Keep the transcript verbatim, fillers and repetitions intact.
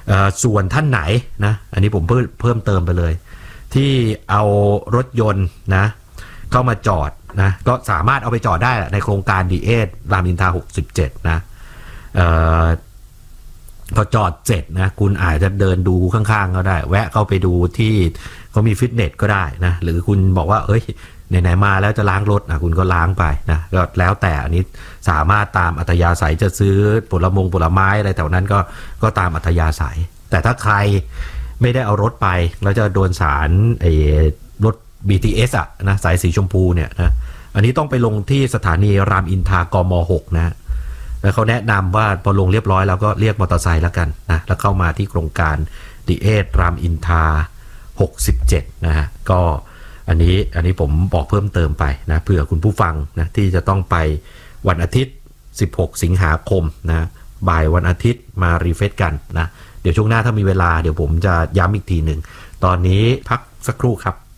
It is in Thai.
ส่วนท่านไหนนะอันนี้ผมเพิ่มเพิ่มเติมไปเลยที่เอารถยนต์นะเข้ามาจอดนะก็สามารถเอาไปจอดได้ในโครงการดีเอสรามอินทราหกสิบเจ็ดนะเอ่อพอจอดเสร็จนะคุณอาจจะเดินดูข้างๆก็ได้แวะเข้าไปดูที่เขามีฟิตเนสก็ได้นะหรือคุณบอกว่าเอ้ยไหนๆมาแล้วจะล้างรถนะคุณก็ล้างไปนะก็แล้วแต่อันนี้สามารถตามอัธยาศัยจะซื้อผลมงผลไม้อะไรแถวนั้นก็ก็ตามอัธยาศัยแต่ถ้าใครไม่ได้เอารถไปแล้วจะโดนสารไอ้รถ บี ที เอส อ่ะนะสายสีชมพูเนี่ยนะอันนี้ต้องไปลงที่สถานีรามอินทรากม.หกนะแล้วเขาแนะนำว่าพอลงเรียบร้อยแล้วก็เรียกมอเตอร์ไซค์แล้วกันนะแล้วเข้ามาที่โครงการดีเอสรามอินทราหกสิบเจ็ดนะฮะก็อันนี้อันนี้ผมบอกเพิ่มเติมไปนะเผื่อคุณผู้ฟังนะที่จะต้องไปวันอาทิตย์สิบหกสิงหาคมนะบ่ายวันอาทิตย์มารีเฟรชกันนะเดี๋ยวช่วงหน้าถ้ามีเวลาเดี๋ยวผมจะย้ำอีกทีหนึ่งตอนนี้พักสักครู่ครับ